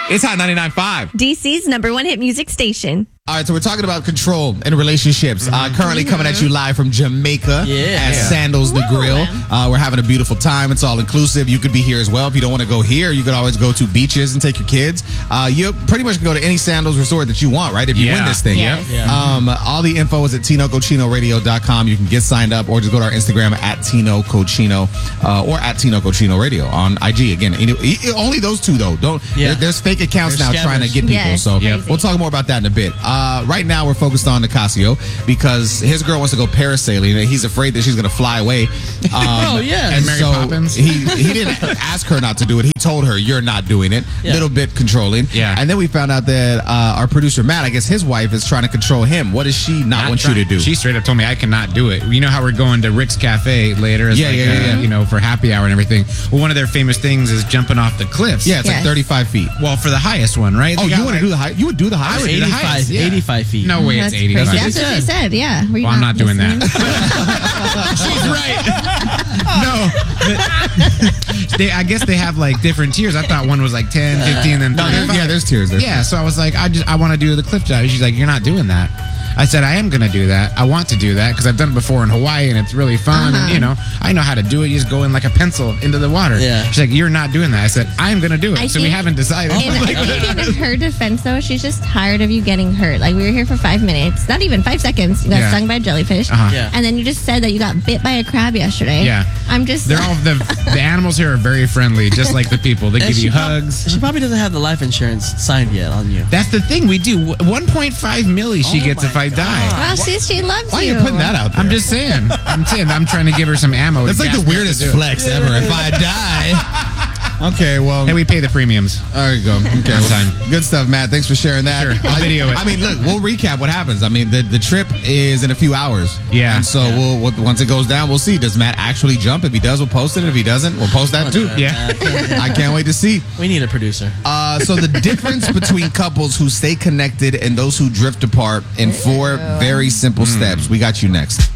It's Hot 99.5. DC's #1 hit music station. All right, so we're talking about control in relationships. Currently coming at you live from Jamaica at Sandals the Grill. We're having a beautiful time. It's all inclusive. You could be here as well. If you don't want to go here, you could always go to beaches and take your kids. You pretty much can go to any Sandals resort that you want, right? If you win this thing. Yes. All the info is at TinoCochinoRadio.com. You can get signed up or just go to our Instagram at Tino Cochino or at Tino Cochino Radio on IG. Again, only those two, though. There's fake accounts now trying to get people. So we'll talk more about that in a bit. Right now, we're focused on Nicasio because his girl wants to go parasailing and he's afraid that she's going to fly away. And Mary Poppins. He didn't ask her not to do it. He told her, you're not doing it. Little bit controlling. Yeah. And then we found out that our producer, Matt, I guess his wife is trying to control him. What does she not want you to do? She straight up told me I cannot do it. You know how we're going to Rick's Cafe later? You know, for happy hour and everything. Well, one of their famous things is jumping off the cliffs. Yeah, it's like 35 feet. Well, for the highest one, right? Oh, you want to do the high? You would do the high? I would do the highest. 85 feet. No way, it's 85. That's what they said, yeah. Well, I'm not doing that. She's right. No. I guess they have like different tiers. I thought one was like 10, 15, and 35. There's tiers. Yeah, so I was like, I want to do the cliff dive. She's like, you're not doing that. I said, I am going to do that. I want to do that because I've done it before in Hawaii and it's really fun. And, you know, I know how to do it. You just go in like a pencil into the water. Yeah. She's like, you're not doing that. I said, I am going to do it. So we haven't decided. I think in her defense, though, she's just tired of you getting hurt. Like, we were here for 5 minutes, not even 5 seconds. You got stung by a jellyfish. And then you just said that you got bit by a crab yesterday. Yeah. I'm just... They're all, the animals here are very friendly, just like the people. They give you hugs. She probably doesn't have the life insurance signed yet on you. That's the thing. We do. 1.5 milli she gets if I die. Well, she loves Why you. are you putting that out there? I'm just saying. I'm trying to give her some ammo. That's like the weirdest flex ever. If I die. Okay, well. Hey, we pay the premiums. There you go. Okay, time. Good stuff, Matt. Thanks for sharing that. Sure, I'll video it. I mean, look, we'll recap what happens. I mean, the trip is in a few hours. Yeah. And so once it goes down, we'll see. Does Matt actually jump? If he does, we'll post it. If he doesn't, we'll post that too. Yeah. I can't wait to see. We need a producer. So the difference between couples who stay connected and those who drift apart in 4 very simple steps. We got you next.